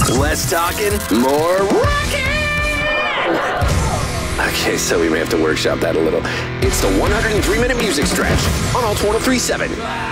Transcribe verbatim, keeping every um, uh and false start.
Less talking, more rocking! Okay, so we may have to workshop that a little. It's the one hundred three minute music stretch on Alt one oh three point seven.